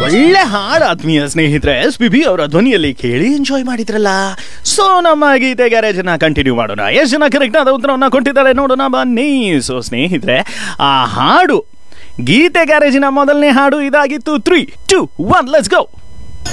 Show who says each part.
Speaker 1: ಒಳ್ಳೆ ಹಾಡು ಆತ್ಮೀಯ ಸ್ನೇಹಿತರೆ, SPB ಅವರ ಧ್ವನಿಯಲ್ಲಿ ಕೇಳಿ ಎಂಜಾಯ್ ಮಾಡಿದ್ರಲ್ಲ. ಸೊ ನಮ್ಮ ಗೀತೆ ಗ್ಯಾರೇಜನ್ನ ಕಂಟಿನ್ಯೂ ಮಾಡೋಣ. ಎಷ್ಟು ಜನ ಕರೆಕ್ಟ್ ಆದ ಉತ್ತರವನ್ನ ಕೊಟ್ಟಿದ್ದಾರೆ ನೋಡೋಣ ಬನ್ನಿ. ಸೊ ಸ್ನೇಹಿತರೆ, ಆ ಹಾಡು ಗೀತೆ ಗ್ಯಾರೇಜಿನ ಮೊದಲನೇ ಹಾಡು ಇದಾಗಿತ್ತು. 3, 2, 1 ಲೆಟ್ಸ್ ಗೋ.